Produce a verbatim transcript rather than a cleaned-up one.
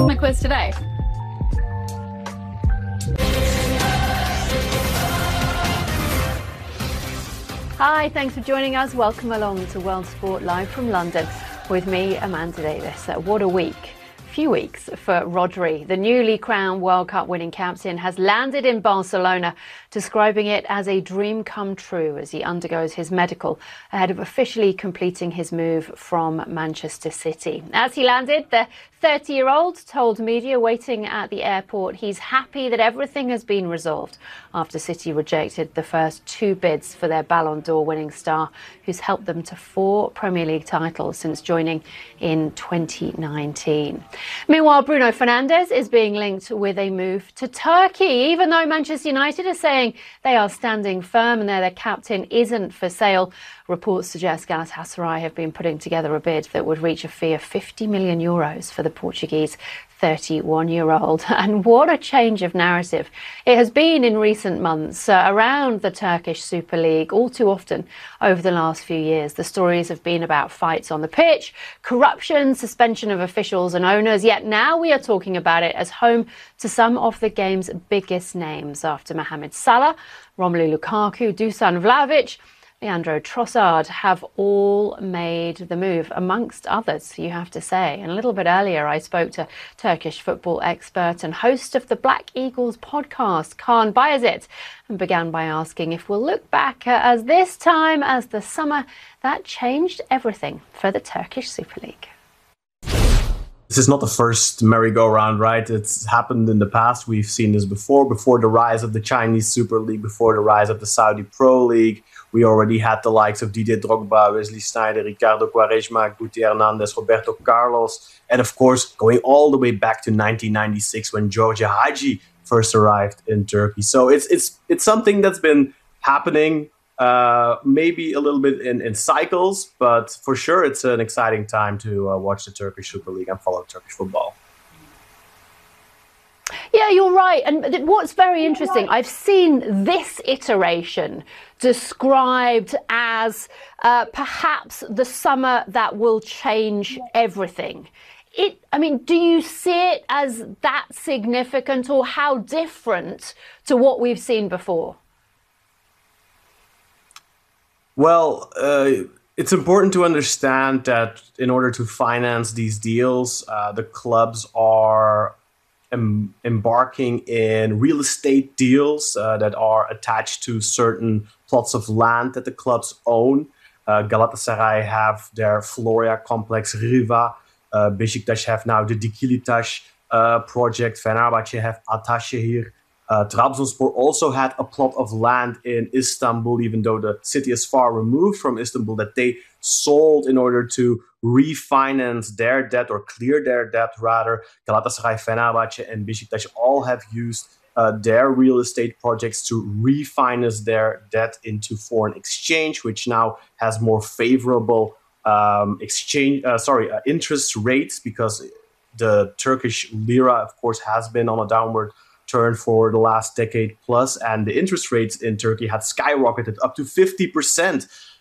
my quiz today. Hi, thanks for joining us. Welcome along to World Sport Live from London with me, Amanda Davis. Uh, what a week. Few weeks for Rodri. The newly crowned World Cup winning captain has landed in Barcelona, describing it as a dream come true as he undergoes his medical ahead of officially completing his move from Manchester City. As he landed, the thirty-year-old told media waiting at the airport he's happy that everything has been resolved after City rejected the first two bids for their Ballon d'Or winning star, who's helped them to four Premier League titles since joining in twenty nineteen. Meanwhile, Bruno Fernandes is being linked with a move to Turkey, even though Manchester United are saying they are standing firm and their captain isn't for sale. Reports suggest Galatasaray have been putting together a bid that would reach a fee of fifty million euros for the Portuguese thirty-one-year-old. And what a change of narrative it has been in recent months uh, around the Turkish Super League. All too often over the last few years, the stories have been about fights on the pitch, corruption, suspension of officials and owners. Yet now we are talking about it as home to some of the game's biggest names, after Mohamed Salah, Romelu Lukaku, Dusan Vlahovic, Leandro Trossard have all made the move, amongst others, you have to say. And a little bit earlier, I spoke to Turkish football expert and host of the Black Eagles podcast, Kaan Bayazit, and began by asking if we'll look back uh, as this time as the summer that changed everything for the Turkish Super League. This is not the first merry-go-round, right? It's happened in the past. We've seen this before, before the rise of the Chinese Super League, before the rise of the Saudi Pro League. We already had the likes of Didier Drogba, Wesley Sneijder, Ricardo Quaresma, Guti Hernandez, Roberto Carlos, and of course, going all the way back to nineteen ninety-six when Georgia Hagi first arrived in Turkey. So it's it's it's something that's been happening, uh, maybe a little bit in, in cycles, but for sure it's an exciting time to uh, watch the Turkish Super League and follow Turkish football. Yeah, you're right. And what's very interesting, I've seen this iteration described as uh, perhaps the summer that will change everything. It, I mean, do you see it as that significant, or how different to what we've seen before? Well, uh, it's important to understand that in order to finance these deals, uh, the clubs are em- embarking in real estate deals uh, that are attached to certain plots of land that the clubs own. Uh, Galatasaray have their Floria complex, Riva. Uh, Beşiktaş have now the Dikilitaş uh, project. Fenerbahçe have Ataşehir. Uh, Trabzonspor also had a plot of land in Istanbul, even though the city is far removed from Istanbul, that they sold in order to refinance their debt, or clear their debt rather. Galatasaray, Fenerbahçe and Beşiktaş all have used uh, their real estate projects to refinance their debt into foreign exchange, which now has more favorable um, exchange, uh, sorry, uh, interest rates, because the Turkish lira, of course, has been on a downward turn for the last decade plus, and the interest rates in Turkey had skyrocketed up to fifty percent